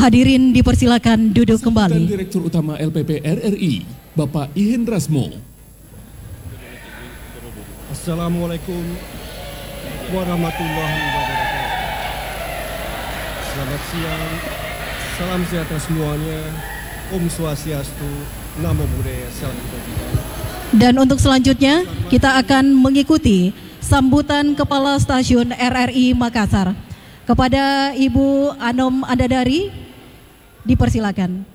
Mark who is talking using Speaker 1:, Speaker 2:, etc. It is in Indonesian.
Speaker 1: Hadirin dipersilakan duduk kembali.
Speaker 2: Direktur Utama LPP RRI, Bapak Ihen Rasmo.
Speaker 3: Assalamualaikum warahmatullahi wabarakatuh. Selamat siang, salam sejahtera semuanya. Om Swastiastu, Namo Buddhaya, salam kebajikan.
Speaker 1: Dan untuk selanjutnya kita akan mengikuti sambutan Kepala Stasiun RRI Makassar. Kepada Ibu Anom Andadari, dipersilakan.